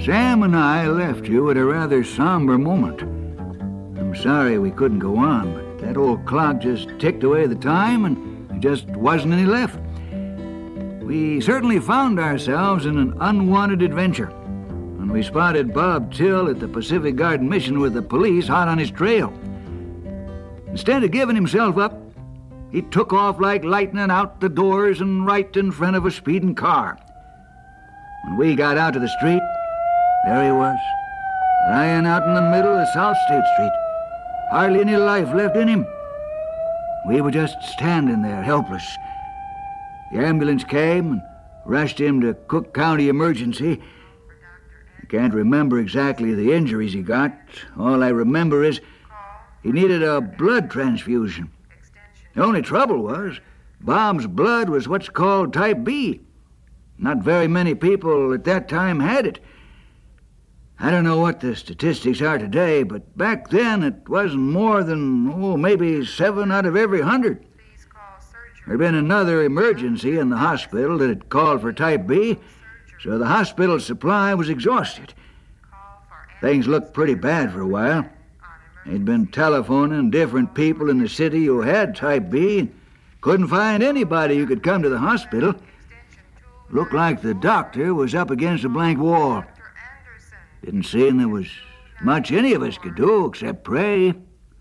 Sam and I left you at a rather somber moment. I'm sorry we couldn't go on, but that old clock just ticked away the time and there just wasn't any left. We certainly found ourselves in an unwanted adventure when we spotted Bob Till at the Pacific Garden Mission with the police hot on his trail. Instead of giving himself up, he took off like lightning out the doors and right in front of a speeding car. When we got out to the street, there he was, lying out in the middle of South State Street. Hardly any life left in him. We were just standing there, helpless. The ambulance came and rushed him to Cook County Emergency. I can't remember exactly the injuries he got. All I remember is he needed a blood transfusion. The only trouble was, Bob's blood was what's called type B. Not very many people at that time had it. I don't know what the statistics are today, but back then it wasn't more than, maybe 7 out of every 100. There'd been another emergency in the hospital that had called for type B, so the hospital supply was exhausted. Things looked pretty bad for a while. They'd been telephoning different people in the city who had type B and couldn't find anybody who could come to the hospital. Looked like the doctor was up against a blank wall. Didn't seem there was much any of us could do except pray.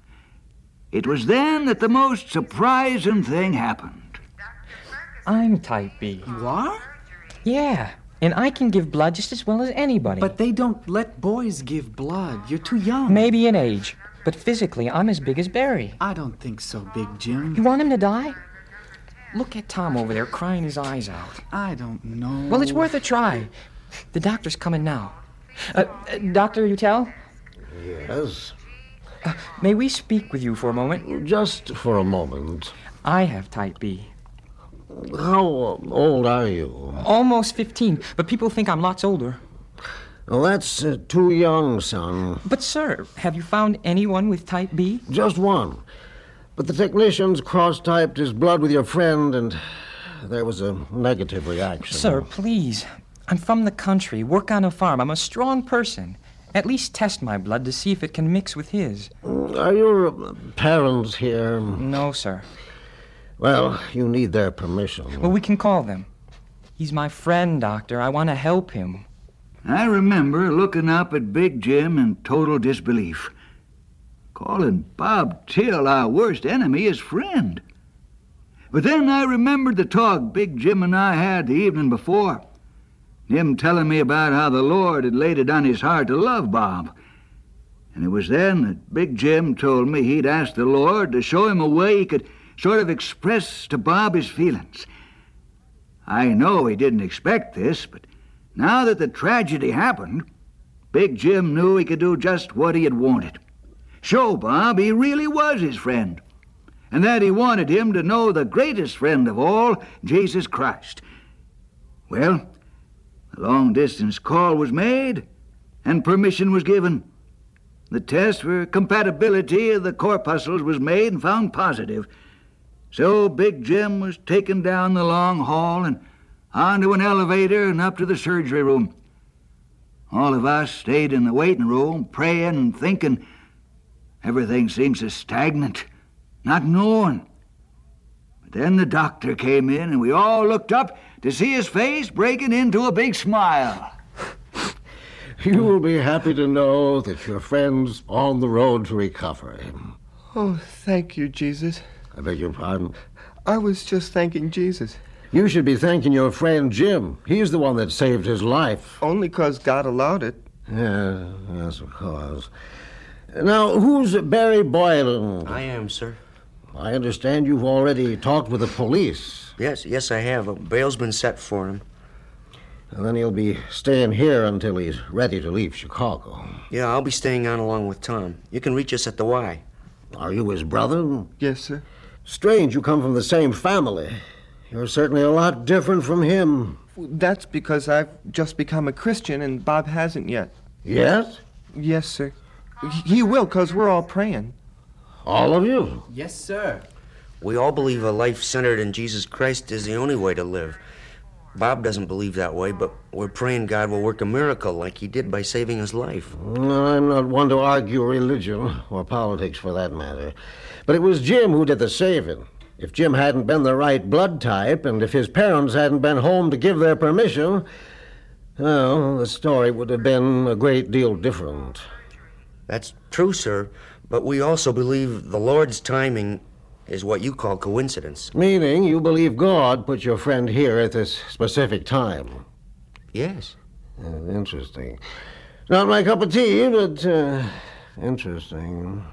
It was then that the most surprising thing happened. I'm type B. You are? Yeah, and I can give blood just as well as anybody. But they don't let boys give blood. You're too young. Maybe in age, but physically I'm as big as Barry. I don't think so, Big Jim. You want him to die? Look at Tom over there crying his eyes out. I don't know. Well, it's worth a try. The doctor's coming now. Dr. Utel? Yes? May we speak with you for a moment? Just for a moment. I have type B. How old are you? Almost 15, but people think I'm lots older. Well, that's too young, son. But, sir, have you found anyone with type B? Just one. But the technicians cross-typed his blood with your friend, and there was a negative reaction. Sir, please. I'm from the country, work on a farm. I'm a strong person. At least test my blood to see if it can mix with his. Are your parents here? No, sir. Well, you need their permission. Well, we can call them. He's my friend, Doctor. I want to help him. I remember looking up at Big Jim in total disbelief. Calling Bob Till, our worst enemy, his friend. But then I remembered the talk Big Jim and I had the evening before. Him telling me about how the Lord had laid it on his heart to love Bob. And it was then that Big Jim told me he'd asked the Lord to show him a way he could sort of express to Bob his feelings. I know he didn't expect this, but now that the tragedy happened, Big Jim knew he could do just what he had wanted. Show Bob he really was his friend, and that he wanted him to know the greatest friend of all, Jesus Christ. Well, the long-distance call was made, and permission was given. The test for compatibility of the corpuscles was made and found positive. So Big Jim was taken down the long hall and onto an elevator and up to the surgery room. All of us stayed in the waiting room, praying and thinking. Everything seemed so stagnant, not knowing. But then the doctor came in, and we all looked up to see his face breaking into a big smile. You will be happy to know that your friend's on the road to recovery. Oh, thank you, Jesus. I beg your pardon? I was just thanking Jesus. You should be thanking your friend Jim. He's the one that saved his life. Only 'cause God allowed it. Yes, of course. Now, who's Barry Boylan? I am, sir. I understand you've already talked with the police. Yes, I have. A bail's been set for him. And then he'll be staying here until he's ready to leave Chicago. Yeah, I'll be staying on along with Tom. You can reach us at the Y. Are you his brother? Yes, sir. Strange you come from the same family. You're certainly a lot different from him. That's because I've just become a Christian and Bob hasn't yet. Yes? Yes, sir. He will, 'cause we're all praying. All of you? Yes, sir. We all believe a life centered in Jesus Christ is the only way to live. Bob doesn't believe that way, but we're praying God will work a miracle like he did by saving his life. I'm not one to argue religion, or politics for that matter. But it was Jim who did the saving. If Jim hadn't been the right blood type, and if his parents hadn't been home to give their permission, well, the story would have been a great deal different. That's true, sir, but we also believe the Lord's timing is what you call coincidence. Meaning you believe God put your friend here at this specific time. Yes. Interesting. Not my cup of tea, but interesting.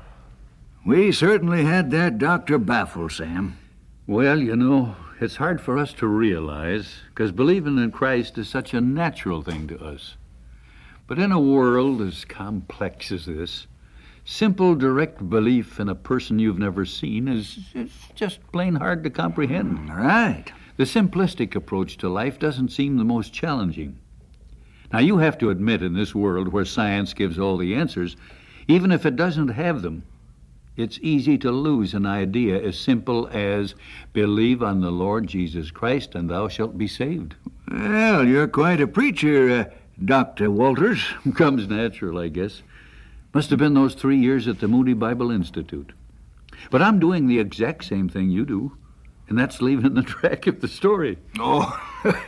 We certainly had that doctor baffled, Sam. Well, you know, it's hard for us to realize, because believing in Christ is such a natural thing to us. But in a world as complex as this, simple, direct belief in a person you've never seen is just plain hard to comprehend. Right. The simplistic approach to life doesn't seem the most challenging. Now, you have to admit, in this world where science gives all the answers, even if it doesn't have them, it's easy to lose an idea as simple as believe on the Lord Jesus Christ and thou shalt be saved. Well, you're quite a preacher, Dr. Walters. Comes natural, I guess. Must have been those 3 years at the Moody Bible Institute. But I'm doing the exact same thing you do, and that's leaving the track of the story. Oh,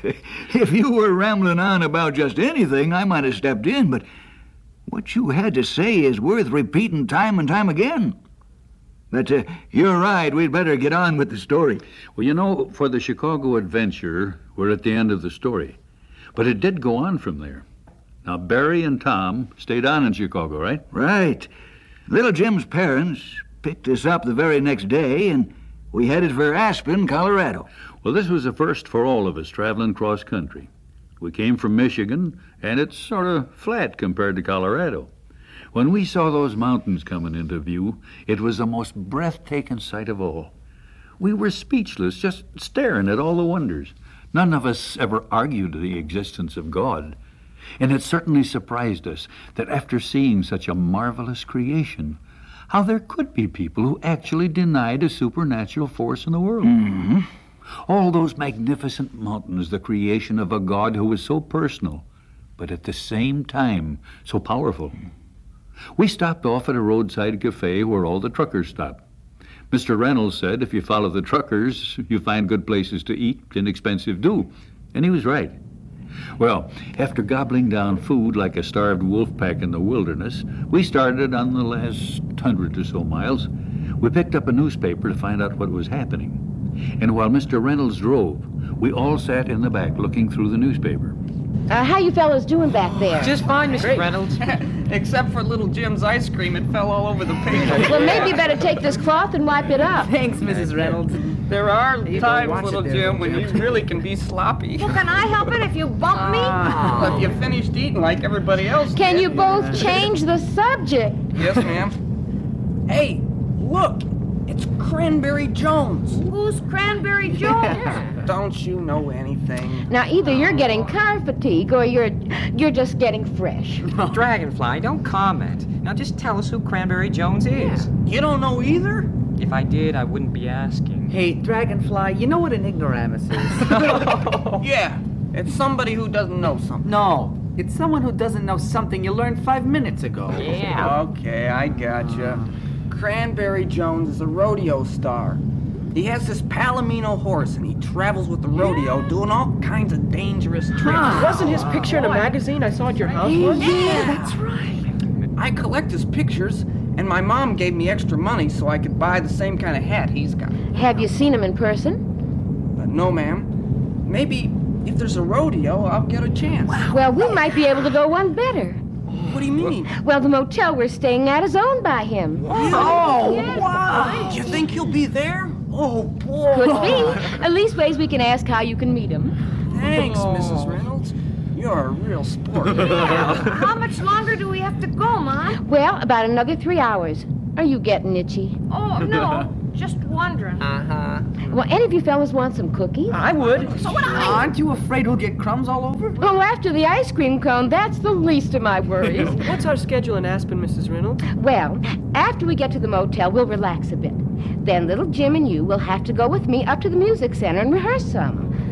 if you were rambling on about just anything, I might have stepped in, but what you had to say is worth repeating time and time again. But you're right, we'd better get on with the story. Well, you know, for the Chicago adventure, we're at the end of the story. But it did go on from there. Now, Barry and Tom stayed on in Chicago, right? Right. Little Jim's parents picked us up the very next day, and we headed for Aspen, Colorado. Well, this was a first for all of us, traveling cross country. We came from Michigan, and it's sort of flat compared to Colorado. When we saw those mountains coming into view, it was the most breathtaking sight of all. We were speechless, just staring at all the wonders. None of us ever argued the existence of God. And it certainly surprised us that after seeing such a marvelous creation, how there could be people who actually denied a supernatural force in the world. Mm-hmm. All those magnificent mountains, the creation of a God who was so personal, but at the same time so powerful. We stopped off at a roadside cafe where all the truckers stopped. Mr. Reynolds said if you follow the truckers, you find good places to eat, inexpensive too. And he was right. Well, after gobbling down food like a starved wolf pack in the wilderness, we started on the last 100 or so miles. We picked up a newspaper to find out what was happening. And while Mr. Reynolds drove, we all sat in the back looking through the newspaper. How you fellows doing back there? Just fine, Mr. Reynolds. Except for little Jim's ice cream, it fell all over the paper. Well, maybe you better take this cloth and wipe it up. Thanks, Mrs. Reynolds. There are times, little Jim, when you really can be sloppy. Well, can I help it if you bump me? Well, if you finished eating like everybody else Can did, you both change the subject? Yes, ma'am. Hey, look! It's Cranberry Jones. Who's Cranberry Jones? Don't you know anything? Now, either you're getting car fatigue or you're just getting fresh. Dragonfly, don't comment. Now just tell us who Cranberry Jones is. You don't know either? If I did, I wouldn't be asking. Hey, Dragonfly, you know what an ignoramus is? Yeah, it's somebody who doesn't know something. No, it's someone who doesn't know something you learned 5 minutes ago. Yeah. Okay, I gotcha. Cranberry Jones is a rodeo star. He has this Palomino horse, and he travels with the rodeo doing all kinds of dangerous tricks. Wasn't his picture in a magazine I saw at your house once? Yeah, that's right. I collect his pictures, and my mom gave me extra money so I could buy the same kind of hat he's got. Have you seen him in person? No, ma'am. Maybe if there's a rodeo, I'll get a chance. Well, we might be able to go one better. What do you mean? Well, the motel we're staying at is owned by him. Oh, wow! Do you think he'll be there? Oh, boy. Could be. Leastways, we can ask how you can meet him. Thanks, Mrs. Reynolds. You're a real sport. How much longer do we have to go, Mom? Well, about another 3 hours. Are you getting itchy? Oh, no. Just wondering. Uh-huh. Well, any of you fellas want some cookies? I would. So would I. Aren't you afraid we'll get crumbs all over? Oh, after the ice cream cone, that's the least of my worries. What's our schedule in Aspen, Mrs. Reynolds? Well, after we get to the motel, we'll relax a bit. Then little Jim and you will have to go with me up to the music center and rehearse some.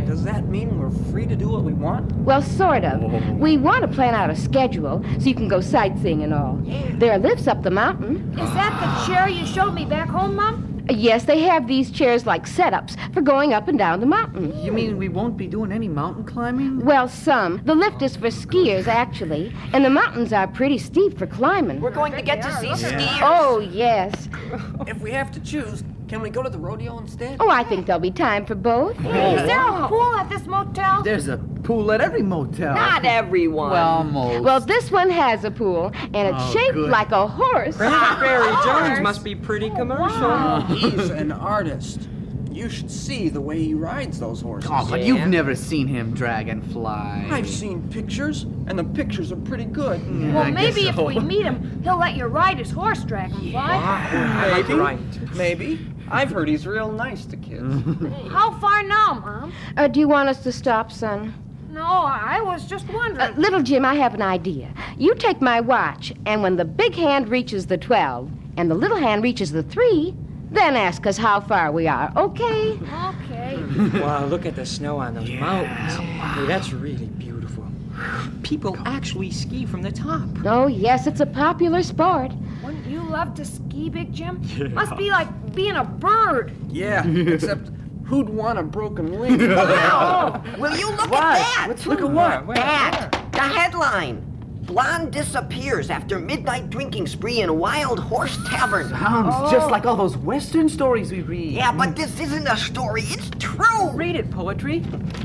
Does that mean we're free to do what we want? Well, sort of. We want to plan out a schedule so you can go sightseeing and all. There are lifts up the mountain. Is that the chair you showed me back home, Mom? Yes, they have these chairs like setups for going up and down the mountain. You mean we won't be doing any mountain climbing? Well, some. The lift is for skiers, actually, and the mountains are pretty steep for climbing. We're going to get to see skiers. Oh, yes. If we have to choose, can we go to the rodeo instead? Oh, I think there'll be time for both. Hey, is there a pool at this motel? There's a pool at every motel. Not everyone. Well, most. Well, this one has a pool, and it's shaped good. like a horse. Cranberry Jones must be pretty commercial. Wow. He's an artist. You should see the way he rides those horses. Oh, but you've never seen him drag and fly. I've seen pictures, and the pictures are pretty good. Well, I maybe guess if so. we meet him, he'll let you ride his horse, Dragonfly. Maybe. Maybe. I've heard he's real nice to kids. How far now, Mom? Do you want us to stop, son? No, I was just wondering. Little Jim, I have an idea. You take my watch, and when the big hand reaches the 12 and the little hand reaches the 3, then ask us how far we are, okay? Okay. Wow, look at the snow on those mountains. Hey, that's really beautiful. People actually ski from the top. Oh, yes, it's a popular sport. Wouldn't you love to ski, Big Jim? Must be like being a bird. Yeah, except who'd want a broken wing? Wow! Will you look at that? Look at what? That! The headline. Blonde disappears after midnight drinking spree in Wild Horse Tavern. Sounds just like all those Western stories we read. Yeah, but this isn't a story. It's true. Read it, poetry.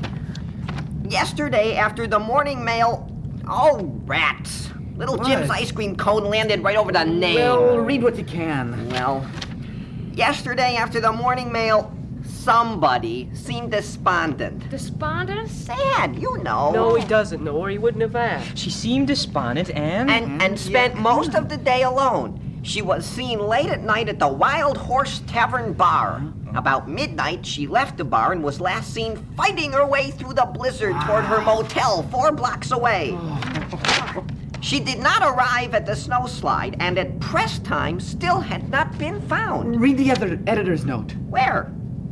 Yesterday, after the morning mail... Oh, rats. Little Jim's ice cream cone landed right over the name. Well, read what you can. Well, yesterday, after the morning mail, somebody seemed despondent. Despondent? Sad, you know. No, he doesn't know, or he wouldn't have asked. She seemed despondent And spent most of the day alone. She was seen late at night at the Wild Horse Tavern bar. About midnight, she left the bar and was last seen fighting her way through the blizzard toward her motel 4 blocks away. She did not arrive at the snowslide, and at press time still had not been found. Read the other editor's note. Where?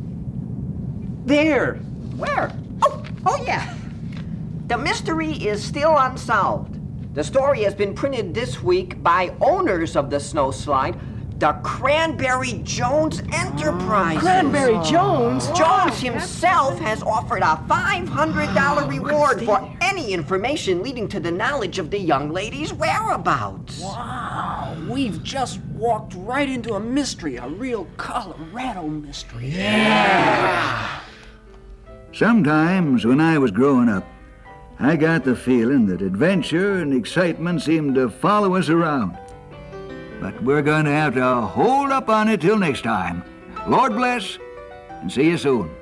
There. Where? Oh yeah. The mystery is still unsolved. The story has been printed this week by owners of the snowslide, the Cranberry Jones Enterprises. Cranberry Jones? Jones himself has offered a $500 reward for any information leading to the knowledge of the young lady's whereabouts. Wow, we've just walked right into a mystery, a real Colorado mystery. Yeah! Sometimes when I was growing up, I got the feeling that adventure and excitement seemed to follow us around. But we're going to have to hold up on it till next time. Lord bless, and see you soon.